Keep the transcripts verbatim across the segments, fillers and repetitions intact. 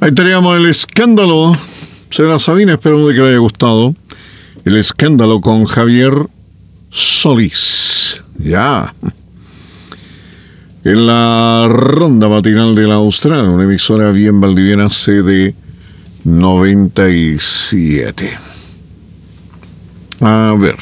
Ahí teníamos el escándalo. Señora Sabina, espero que le haya gustado. El escándalo con Javier Solís. Ya. En la ronda matinal de la Austral, una emisora bien valdiviana, C D noventa y siete. A ver.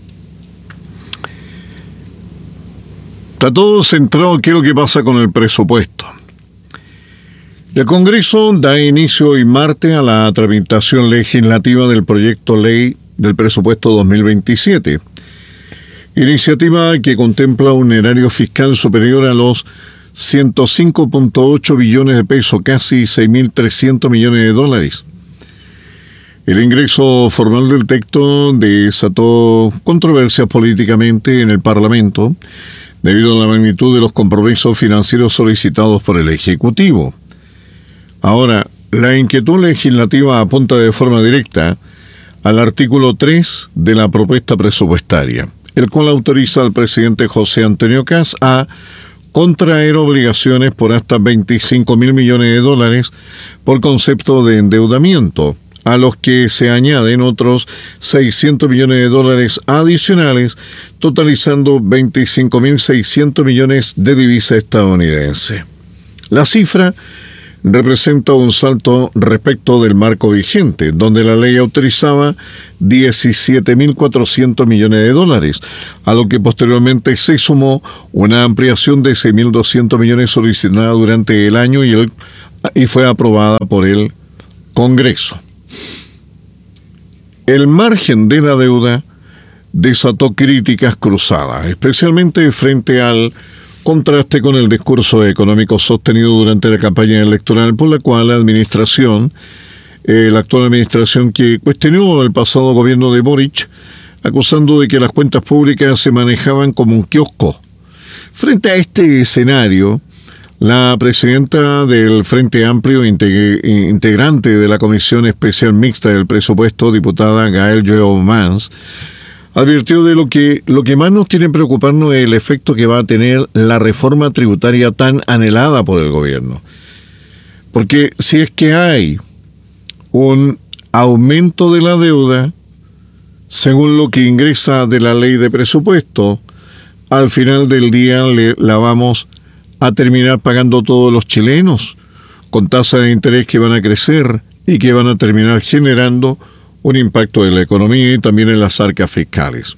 Está todo centrado en qué es lo que pasa con el presupuesto. El Congreso da inicio hoy martes a la tramitación legislativa del proyecto ley del presupuesto dos mil veintisiete. Iniciativa que contempla un erario fiscal superior a los ciento cinco punto ocho billones de pesos, casi seis mil trescientos millones de dólares. El ingreso formal del texto desató controversias políticamente en el Parlamento debido a la magnitud de los compromisos financieros solicitados por el Ejecutivo. Ahora, la inquietud legislativa apunta de forma directa al artículo tres de la propuesta presupuestaria, el cual autoriza al presidente José Antonio Kast a contraer obligaciones por hasta veinticinco mil millones de dólares por concepto de endeudamiento, a los que se añaden otros seiscientos millones de dólares adicionales, totalizando veinticinco mil seiscientos millones de divisa estadounidense. La cifra representa un salto respecto del marco vigente, donde la ley autorizaba diecisiete mil cuatrocientos millones de dólares, a lo que posteriormente se sumó una ampliación de seis mil doscientos millones solicitada durante el año y, el, y fue aprobada por el Congreso. El margen de la deuda desató críticas cruzadas, especialmente frente al contraste con el discurso económico sostenido durante la campaña electoral, por la cual la administración, eh, la actual administración que cuestionó el pasado gobierno de Boric, acusando de que las cuentas públicas se manejaban como un kiosco. Frente a este escenario, la presidenta del Frente Amplio, integ- integrante de la Comisión Especial Mixta del Presupuesto, diputada Gael Joe Mans, advirtió de lo que lo que más nos tiene que preocuparnos es el efecto que va a tener la reforma tributaria tan anhelada por el gobierno. Porque si es que hay un aumento de la deuda, según lo que ingresa de la ley de presupuesto, al final del día le, la vamos a terminar pagando todos los chilenos, con tasas de interés que van a crecer y que van a terminar generando un impacto en la economía y también en las arcas fiscales.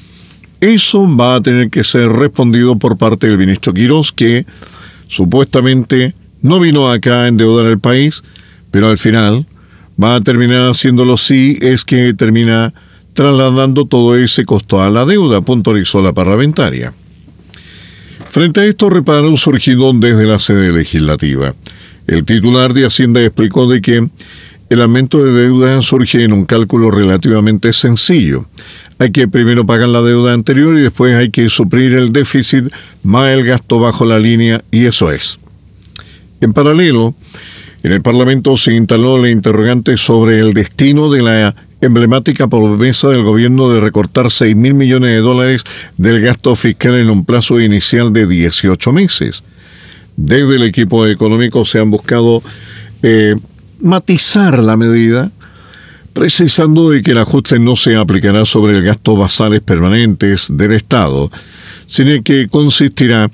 Eso va a tener que ser respondido por parte del ministro Quirós, que supuestamente no vino acá a endeudar el país, pero al final va a terminar haciéndolo si es que termina trasladando todo ese costo a la deuda, puntualizó la parlamentaria. Frente a esto, reparos surgieron desde la sede legislativa. El titular de Hacienda explicó de que el aumento de deuda surge en un cálculo relativamente sencillo. Hay que primero pagar la deuda anterior y después hay que suplir el déficit más el gasto bajo la línea, y eso es. En paralelo, en el Parlamento se instaló la interrogante sobre el destino de la emblemática promesa del gobierno de recortar seis mil millones de dólares del gasto fiscal en un plazo inicial de dieciocho meses. Desde el equipo económico se han buscado eh, matizar la medida, precisando de que el ajuste no se aplicará sobre el gasto basales permanentes del Estado, sino que consistirá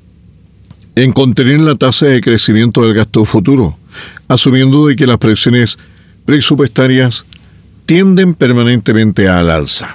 en contener la tasa de crecimiento del gasto futuro, asumiendo de que las presiones presupuestarias tienden permanentemente al alza.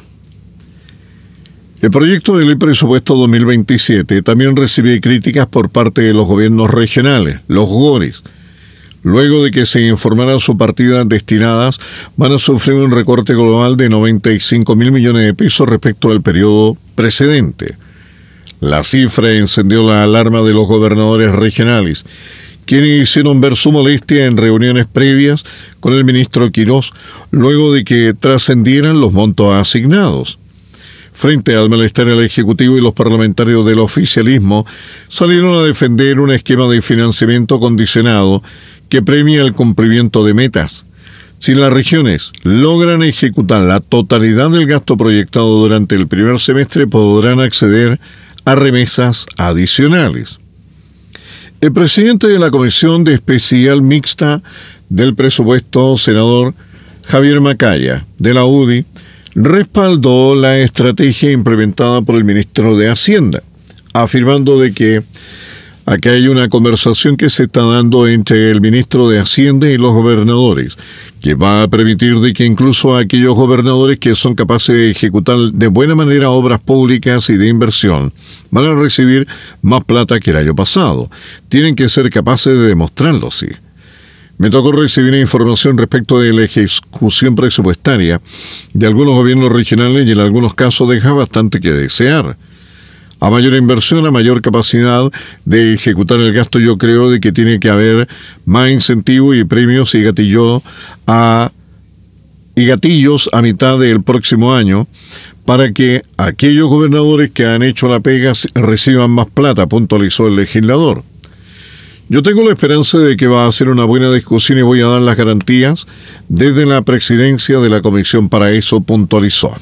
El proyecto de ley presupuesto dos mil veintisiete también recibe críticas por parte de los gobiernos regionales, los GORES. Luego de que se informaran sus partidas destinadas, van a sufrir un recorte global de noventa y cinco mil millones de pesos respecto al periodo precedente. La cifra encendió la alarma de los gobernadores regionales, quienes hicieron ver su molestia en reuniones previas con el ministro Quirós, luego de que trascendieran los montos asignados. Frente al malestar del Ejecutivo y los parlamentarios del oficialismo, salieron a defender un esquema de financiamiento condicionado que premia el cumplimiento de metas. Si las regiones logran ejecutar la totalidad del gasto proyectado durante el primer semestre, podrán acceder a remesas adicionales. El presidente de la Comisión de Especial Mixta del presupuesto, senador Javier Macaya, de la U D I, respaldó la estrategia implementada por el ministro de Hacienda, afirmando de que aquí hay una conversación que se está dando entre el ministro de Hacienda y los gobernadores, que va a permitir de que incluso aquellos gobernadores que son capaces de ejecutar de buena manera obras públicas y de inversión van a recibir más plata que el año pasado. Tienen que ser capaces de demostrarlo, sí. Me tocó recibir información respecto de la ejecución presupuestaria de algunos gobiernos regionales y en algunos casos deja bastante que desear. A mayor inversión, a mayor capacidad de ejecutar el gasto, yo creo de que tiene que haber más incentivos y premios y gatillo a y gatillos a mitad del próximo año para que aquellos gobernadores que han hecho la pega reciban más plata, puntualizó el legislador. Yo tengo la esperanza de que va a ser una buena discusión y voy a dar las garantías desde la presidencia de la comisión para eso, puntualizó.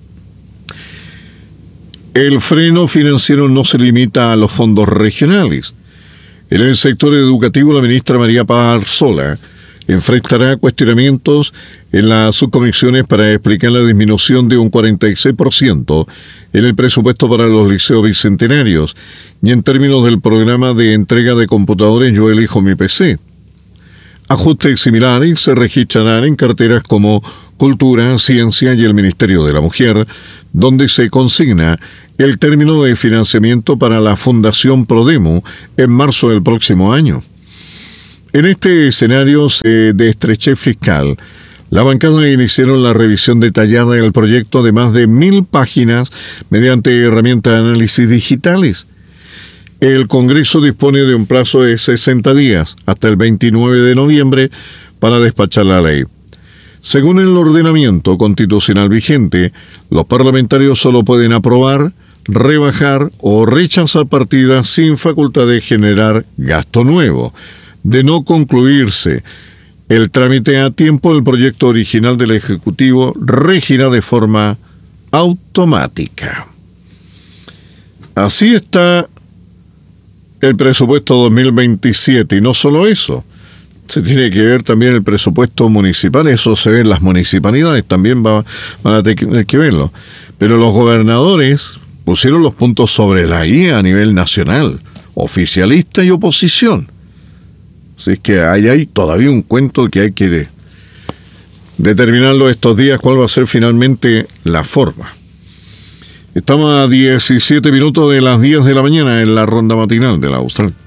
El freno financiero no se limita a los fondos regionales. En el sector educativo, la ministra María Pazzola enfrentará cuestionamientos en las subcomisiones para explicar la disminución de un cuarenta y seis por ciento en el presupuesto para los liceos bicentenarios y en términos del programa de entrega de computadores Yo Elijo Mi P C. Ajustes similares se registrarán en carteras como Cultura, Ciencia y el Ministerio de la Mujer, donde se consigna el término de financiamiento para la Fundación Prodemo en marzo del próximo año. En este escenario de estrechez fiscal, la bancada iniciaron la revisión detallada del proyecto de más de mil páginas mediante herramientas de análisis digitales. El Congreso dispone de un plazo de sesenta días, hasta el veintinueve de noviembre, para despachar la ley. Según el ordenamiento constitucional vigente, los parlamentarios solo pueden aprobar, rebajar o rechazar partidas sin facultad de generar gasto nuevo. De no concluirse el trámite a tiempo, el proyecto original del Ejecutivo regirá de forma automática. Así está el presupuesto dos mil veintisiete, y no solo eso, se tiene que ver también el presupuesto municipal, eso se ve en las municipalidades, también va, van a tener que verlo. Pero los gobernadores pusieron los puntos sobre la I a nivel nacional, oficialista y oposición. Así es que hay, hay todavía un cuento que hay que de, determinarlo estos días, cuál va a ser finalmente la forma. Estamos a diecisiete minutos de las diez de la mañana en la ronda matinal de la Austral.